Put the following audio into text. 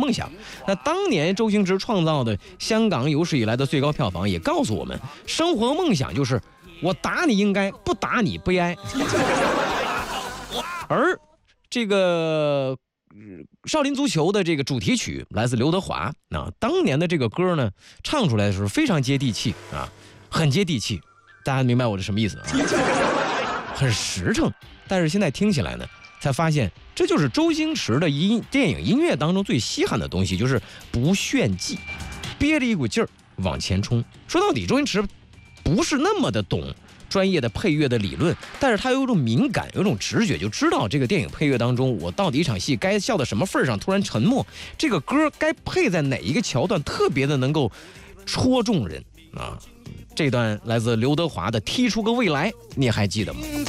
梦想》。那当年周星驰创造的香港有史以来的最高票房，也告诉我们，生活梦想就是我打你应该，不打你悲哀。而这个少林足球的这个主题曲来自刘德华啊，当年的这个歌呢，唱出来的时候非常接地气啊，很接地气，大家明白我这什么意思啊？很实诚。但是现在听起来呢，才发现这就是周星驰的电影音乐当中最稀罕的东西，就是不炫技，憋着一股劲儿往前冲。说到底，周星驰不是那么的懂专业的配乐的理论，但是他有一种敏感，有一种直觉，就知道这个电影配乐当中，我到底一场戏该笑到什么份上，突然沉默，这个歌该配在哪一个桥段，特别的能够戳中人啊。这段来自刘德华的《踢出个未来》，你还记得吗？